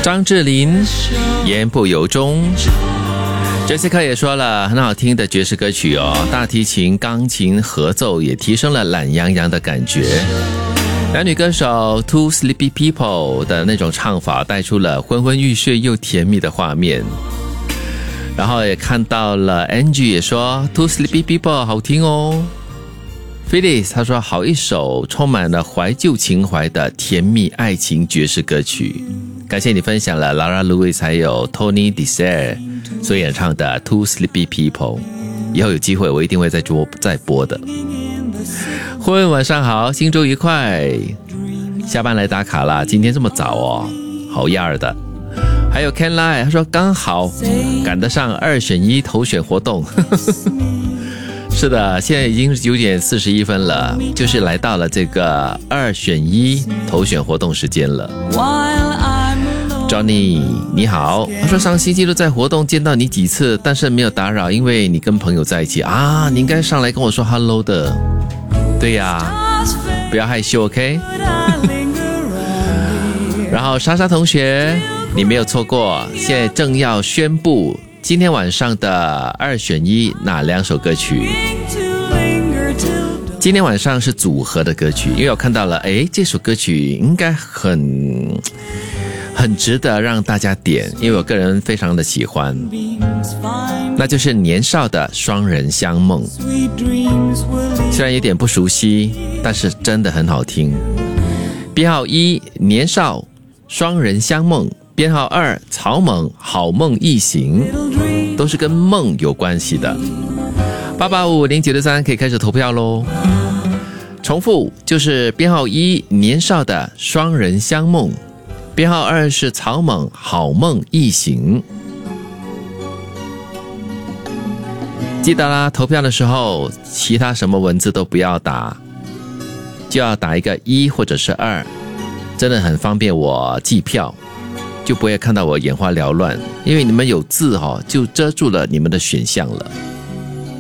张智霖言不由衷。Jessica 也说了，很好听的爵士歌曲哦，大提琴、钢琴合奏也提升了懒洋洋的感觉。男女歌手 Two Sleepy People 的那种唱法带出了昏昏欲睡又甜蜜的画面。然后也看到了 Angie 也说 Two Sleepy People 好听哦。Phyllis 他说好一首充满了怀旧情怀的甜蜜爱情爵士歌曲。感谢你分享了 Lara Lewis 还有 Tony Desire 所演唱的 Two Sleepy People， 以后有机会我一定会再播的。慧文晚上好，新周愉快，下班来打卡啦，今天这么早哦，好样的。还有 Ken Lai 他说刚好赶得上2选1投选活动是的，现在已经9点41分了，就是来到了这个2选1投选活动时间了。Johnny 你好，他说上星期都在活动见到你几次，但是没有打扰，因为你跟朋友在一起啊，你应该上来跟我说 hello 的。对呀，不要害羞 OK 然后莎莎同学你没有错过，现在正要宣布今天晚上的2选1哪2首歌曲。今天晚上是组合的歌曲，因为我看到了这首歌曲应该很值得让大家点，因为我个人非常的喜欢，那就是年少的双人相梦。虽然有点不熟悉，但是真的很好听。编号1年少双人相梦，编号2草蜢好梦一行，都是跟梦有关系的。8850963可以开始投票咯。重复，就是编号1年少的双人相梦，编号2是草蜢好梦一行。记得啦，投票的时候其他什么文字都不要打，就要打一个1或者是2，真的很方便我计票，就不会看到我眼花缭乱，因为你们有字就遮住了你们的选项了。